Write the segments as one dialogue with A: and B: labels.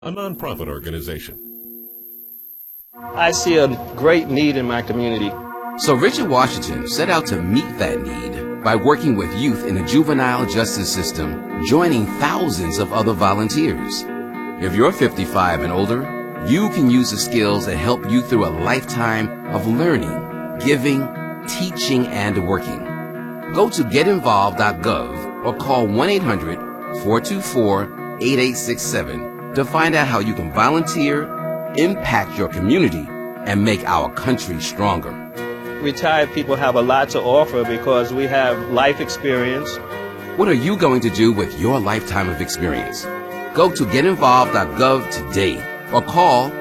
A: a nonprofit organization.
B: I see a great need in my community.
C: So Richard Washington set out to meet that need by working with youth in the juvenile justice system, joining thousands of other volunteers. If you're 55 and older, you can use the skills that help you through a lifetime of learning, giving, teaching, and working. Go to getinvolved.gov or call 1-800-424-8867 to find out how you can volunteer, impact your community, and make our country stronger.
B: Retired people have a lot to offer because we have life experience.
C: What are you going to do with your lifetime of experience? Go to getinvolved.gov today or call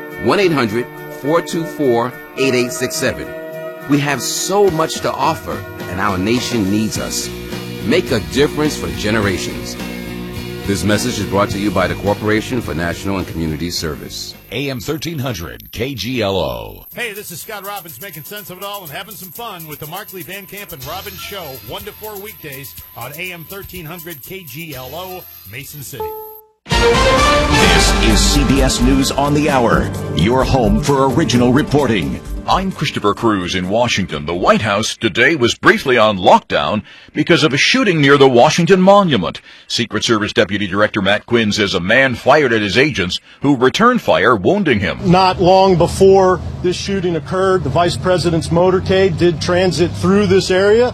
C: 1-800-424-8867. We have so much to offer, and our nation needs us. Make a difference for generations. This message is brought to you by the Corporation for National and Community Service.
D: AM 1300 KGLO.
E: Hey, this is Scott Robbins making sense of it all and having some fun with the Markley, Van Camp, and Robbins Show, 1 to 4 weekdays on AM 1300 KGLO, Mason City.
D: This is CBS News on the Hour, your home for original reporting. I'm Christopher Cruz in Washington. The White House today was briefly on lockdown because of a shooting near the Washington Monument. Secret Service Deputy Director Matt Quinn says a man fired at his agents who returned fire, wounding him.
F: Not long before this shooting occurred, the Vice President's motorcade did transit through this area.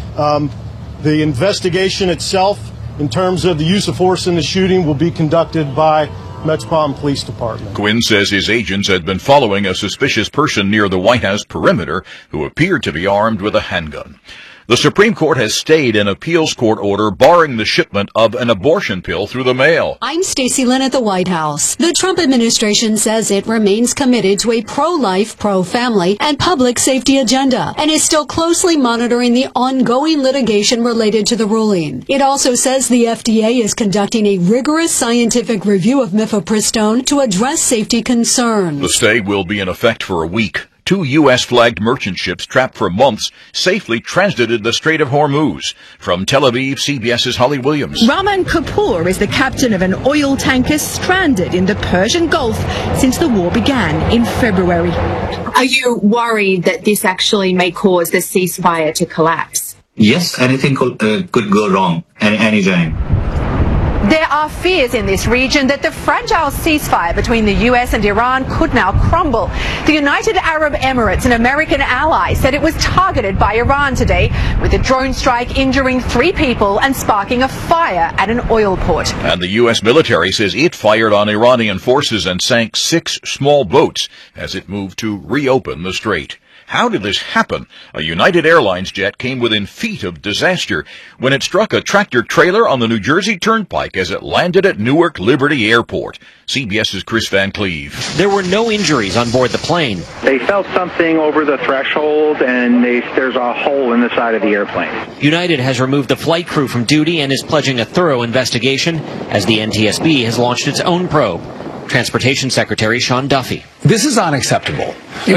F: The investigation itself, in terms of the use of force in the shooting, will be conducted by Metropolitan Police Department.
D: Quinn says his agents had been following a suspicious person near the White House perimeter who appeared to be armed with a handgun. The Supreme Court has stayed an appeals court order barring the shipment of an abortion pill through the mail.
G: I'm Stacey Lynn at the White House. The Trump administration says it remains committed to a pro-life, pro-family, and public safety agenda and is still closely monitoring the ongoing litigation related to the ruling. It also says the FDA is conducting a rigorous scientific review of mifepristone to address safety concerns.
D: The stay will be in effect for a week. 2 U.S.-flagged merchant ships trapped for months safely transited the Strait of Hormuz. From Tel Aviv, CBS's Holly Williams.
H: Rahman Kapoor is the captain of an oil tanker stranded in the Persian Gulf since the war began in February.
I: Are you worried that this actually may cause the ceasefire to collapse?
J: Yes, anything could go wrong at any time.
K: There are fears in this region that the fragile ceasefire between the US and Iran could now crumble. The United Arab Emirates, an American ally, said it was targeted by Iran today, with a drone strike injuring 3 people and sparking a fire at an oil port.
D: And the U.S. military says it fired on Iranian forces and sank 6 small boats as it moved to reopen the strait. How did this happen? A United Airlines jet came within feet of disaster when it struck a tractor-trailer on the New Jersey Turnpike as it landed at Newark Liberty Airport. CBS's Chris Van Cleve.
L: There were no injuries on board the plane.
M: They felt something over the threshold, and there's a hole in the side of the airplane.
L: United has removed the flight crew from duty and is pledging a thorough investigation as the NTSB has launched its own probe. Transportation Secretary Sean Duffy.
N: This is unacceptable. We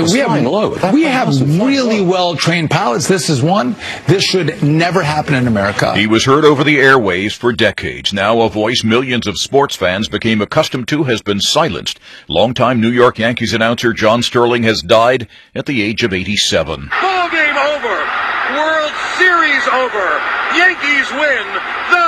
N: have really well-trained pilots. This is one. This should never happen in America.
D: He was heard over the airwaves for decades. Now a voice millions of sports fans became accustomed to has been silenced. Longtime New York Yankees announcer John Sterling has died at the age of 87.
O: Ball game over. World Series over. Yankees win. The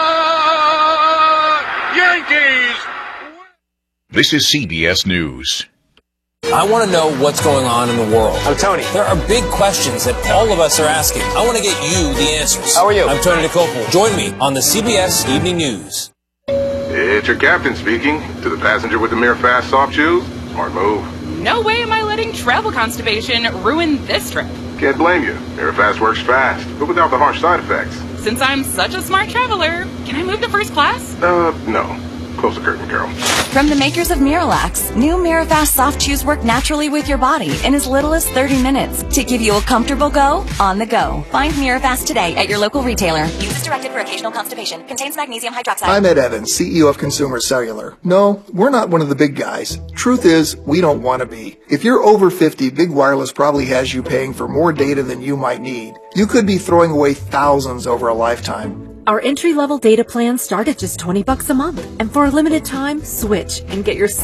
O: Yankees.
D: This is CBS News.
P: I want to know what's going on in the world.
Q: I'm Tony.
P: There are big questions that all of us are asking. I want to get you the answers.
Q: How are you?
P: I'm Tony DeCopel. Join me on the CBS Evening News.
R: It's your captain speaking. To the passenger with the Mirror Fast soft shoes, smart move.
S: No way am I letting travel constipation ruin this trip.
R: Can't blame you. Mirror Fast works fast, but without the harsh side effects.
S: Since I'm such a smart traveler, can I move to first class?
R: No. Close the curtain, Carol.
T: From the makers of Miralax, new Mirafast soft chews work naturally with your body in as little as 30 minutes to give you a comfortable go on the go. Find Mirafast today at your local retailer. Use as directed for occasional constipation. Contains magnesium hydroxide.
U: I'm Ed Evans, CEO of Consumer Cellular. No, we're not one of the big guys. Truth is, we don't want to be. If you're over 50, Big Wireless probably has you paying for more data than you might need. You could be throwing away thousands over a lifetime.
A: Our entry-level data plans start at just $20 a month. And for a limited time, switch and get your